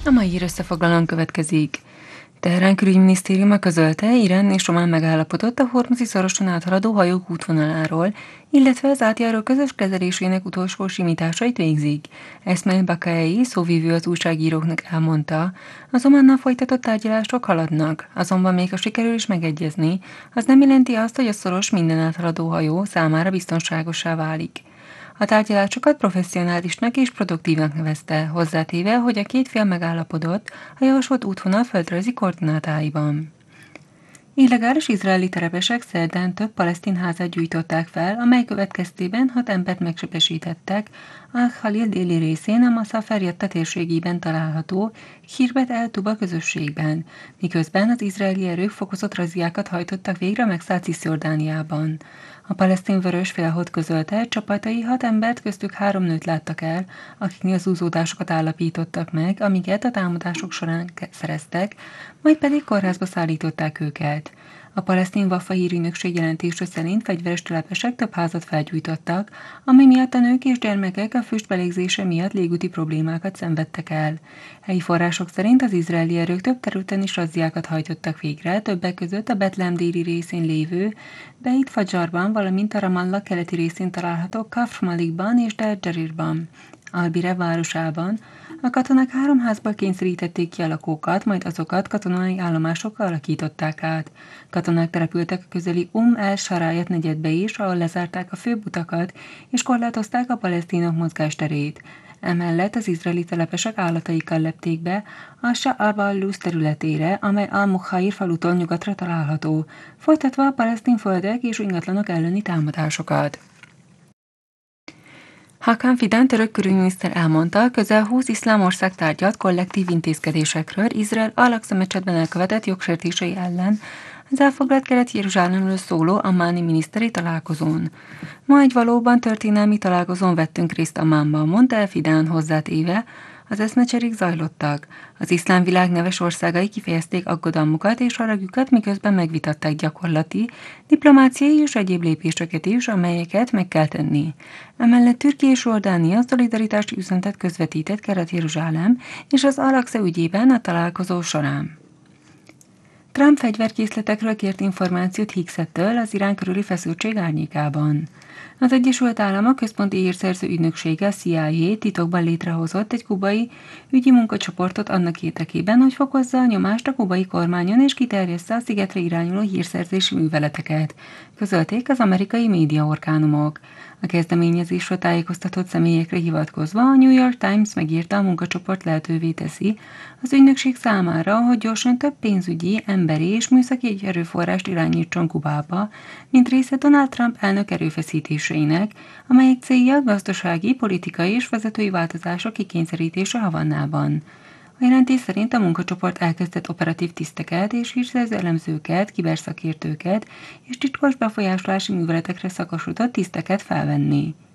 A mai hír összefoglalón következik. Teherán külügyminisztériuma közölte, Irán és Omán megállapodott a Hormuzi szoroson áthaladó hajók útvonaláról, illetve az átjáró közös kezelésének utolsó simításait végzik. Esmail Bakaei, szóvivő az újságíróknak elmondta, az Ománnal folytatott tárgyalások haladnak, azonban még ha sikerül is megegyezni, az nem jelenti azt, hogy a szoros minden áthaladó hajó számára biztonságosá válik. A tárgyalásokat professzionálisnak és produktívnak nevezte, hozzátéve, hogy a két fél megállapodott a javasolt útvonal földrajzi koordinátáiban. Illegális izraeli telepesek szerdán több palesztin házat gyújtották fel, amely következtében 6 embert megsebesítettek Al-Khalil déli részén, a Masafer-Jatta térségében található Khirbet el-Tuba közösségben, miközben az izraeli erők fokozott razziákat hajtottak végre a megszállt Ciszjordániában. A palesztin vörös félhold közölte, csapatai 6 embert, köztük 3 nőt láttak el, akiknél az úzódásokat állapítottak meg, amiket a támadások során szereztek, majd pedig kórházba szállították őket. A palesztin Wafa hírügynökség jelentése szerint fegyveres telepesek több házat felgyújtottak, ami miatt a nők és gyermekek a füst belégzése miatt légúti problémákat szenvedtek el. Helyi források szerint az izraeli erők több területen is razziákat hajtottak végre, többek között a Betlehem déli részén lévő Beit Fajarban, valamint a Ramallah keleti részén található Kafr Malikban és Der Jarirban. Albire városában a katonák 3 házból kényszerítették ki a lakókat, majd azokat katonai állomásokra alakították át. Katonák települtek a közeli el-Sarayat negyedbe is, ahol lezárták a főbb utakat és korlátozták a palesztinok mozgásterét. Emellett az izraeli telepesek állataikkal lepték be a Sha'ab-al-Luz területére, amely Al-Mukhair falutól nyugatra található, folytatva a palesztin földek és ingatlanok elleni támadásokat. Hakan Fidan török külügyminiszter elmondta, közel 20 iszlám ország tárgyalt kollektív intézkedésekről Izrael Al-Aqsa mecsetben elkövetett jogsértései ellen az elfoglalt Kelet-Jeruzsálemről szóló ammáni miniszteri találkozón. Ma egy valóban történelmi találkozón vettünk részt Ammánban, mondta el Fidan hozzátéve, az eszmecserék zajlottak. Az iszlám világ neves országai kifejezték aggodalmukat és haragjukat, miközben megvitatták gyakorlati, diplomáciai és egyéb lépéseket is, amelyeket meg kell tenni. Emellett Türkia és Jordánia szolidaritási üzenetet közvetített Kelet-Jeruzsálem és az Al-Aqsa ügyében a találkozó során. Trump fegyverkészletekről kért információt Higgs-től az Irán körüli feszültség árnyékában. Az Egyesült Államok központi hírszerző ügynöksége, a CIA titokban létrehozott egy kubai ügyi munkacsoportot annak érdekében, hogy fokozza a nyomást a kubai kormányon és kiterjessze a szigetre irányuló hírszerzési műveleteket, közölték az amerikai médiaorgánumok. A kezdeményezésről tájékoztatott személyekre hivatkozva a New York Times megírta, a munkacsoport lehetővé teszi az ügynökség számára, hogy gyorsan több pénzügyi, emberi és műszaki erőforrást irányítson Kubába, mint része Donald Trump elnök erőfeszítéseinek, amelyek célja gazdasági, politikai és vezetői változások kikényszerítése Havannában. A jelentés szerint a munkacsoport elkezdett operatív tiszteket és hírszerző elemzőket, kiberszakértőket és titkos befolyásolási műveletekre szakosodott tiszteket felvenni.